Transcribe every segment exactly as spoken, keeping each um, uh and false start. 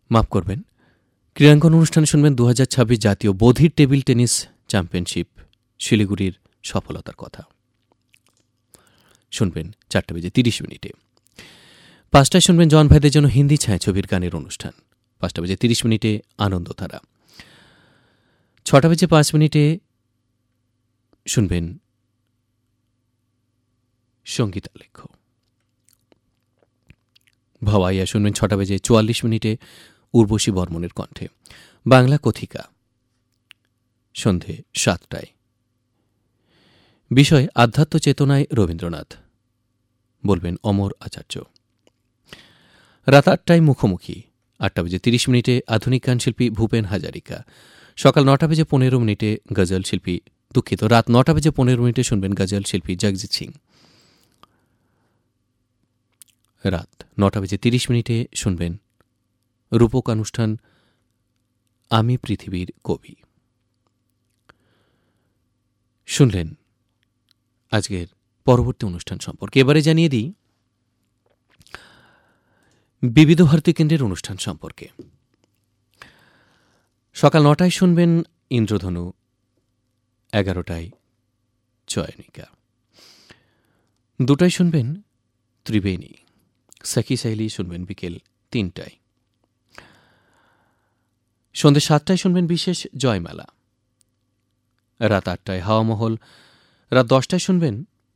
মাফ করবেন, ক্রীড়াঙ্গন অনুষ্ঠানে শুনবেন দু হাজার ছাব্বিশ জাতীয় বধির টেবিল টেনিস চ্যাম্পিয়নশিপ শিলিগুড়ির সফলতার কথা। শুনবেন চারটা বেজে তিরিশ মিনিটে। পাঁচটায় শুনবেন জন ভাইদের জন্য হিন্দি ছায়াছবির গানের অনুষ্ঠান। পাঁচটা বেজে তিরিশ মিনিটে আনন্দধারা। ছটা বেজে পাঁচ মিনিটে শুনবেন সঙ্গীতালেখ্য। ভাওয়াইয়া শুনবেন ছটা বেজে চুয়াল্লিশ মিনিটে উর্বশী বর্মনের কণ্ঠে। বাংলা কথিকা সন্ধে সাতটায়। বিষয় আধ্যাত্ম চেতনায় রবীন্দ্রনাথ, বলবেন অমর আচার্য। রাত আটটায় মুখোমুখি। আটটা বেজে তিরিশ মিনিটে আধুনিক গান শিল্পী ভূপেন হাজারিকা। সকাল নটা বেজে পনেরো মিনিটে গজল শিল্পী দুঃখিত রাত নটা বেজে পনেরো মিনিটে শুনবেন গজল শিল্পী জগজিৎ সিং। রাত নটা বেজে তিরিশ মিনিটে শুনবেন রূপক অনুষ্ঠান আমি পৃথিবীর কবি। শুনলেন আজকের পরবর্তী অনুষ্ঠান সম্পর্কে। এবারে জানিয়ে দিই বিবিধ ভারতী কেন্দ্রের অনুষ্ঠান সম্পর্কে। সকাল নটায় শুনবেন ইন্দ্রধনু, এগারোটায় চয়নিকা, দুটায় শুনবেন ত্রিবেণী, সখী সাহেলি শুনবেন বিকেল তিনটায়। সন্ধ্যে সাতটায় শুনবেন বিশেষ জয়মালা। রাত আটটায় হাওয়া মহল। রাত দশটায় শুনবেন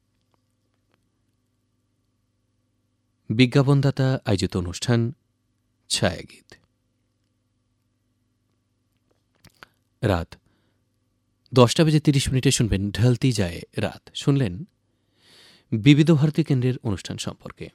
বিজ্ঞাপনদাতা আয়োজিত অনুষ্ঠান ছায়াগীত। রাত দশটা বেজে তিরিশ মিনিটে শুনবেন ঢলতি যায় রাত। শুনলেন বিবিধ ভারতী কেন্দ্রের অনুষ্ঠান সম্পর্কে।